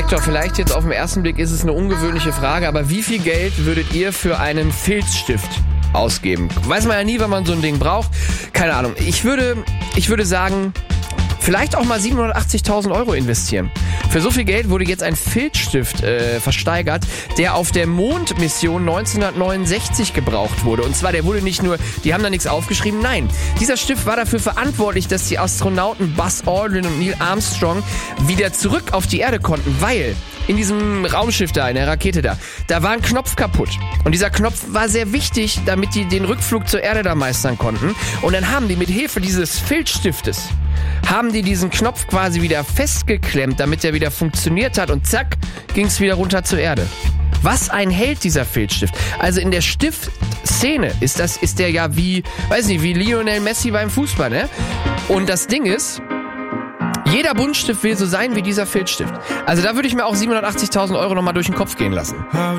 Viktor, vielleicht jetzt auf den ersten Blick ist es eine ungewöhnliche Frage, aber wie viel Geld würdet ihr für einen Filzstift ausgeben? Weiß man ja nie, wann man so ein Ding braucht. Keine Ahnung. Ich würde sagen, vielleicht auch mal 780.000 Euro investieren. Für so viel Geld wurde jetzt ein Filzstift versteigert, der auf der Mondmission 1969 gebraucht wurde. Und zwar, der wurde nicht nur, die haben da nichts aufgeschrieben, nein. Dieser Stift war dafür verantwortlich, dass die Astronauten Buzz Aldrin und Neil Armstrong wieder zurück auf die Erde konnten, weil in diesem Raumschiff da, in der Rakete da war ein Knopf kaputt. Und dieser Knopf war sehr wichtig, damit die den Rückflug zur Erde da meistern konnten. Und dann haben die mit Hilfe dieses Filzstiftes diesen Knopf quasi wieder festgeklemmt, damit der wieder funktioniert hat und zack, ging's wieder runter zur Erde. Was ein Held, dieser Filzstift. Also in der Stiftszene ist der ja wie Lionel Messi beim Fußball, ne? Und das Ding ist, jeder Buntstift will so sein wie dieser Filzstift. Also da würde ich mir auch 780.000 Euro nochmal durch den Kopf gehen lassen.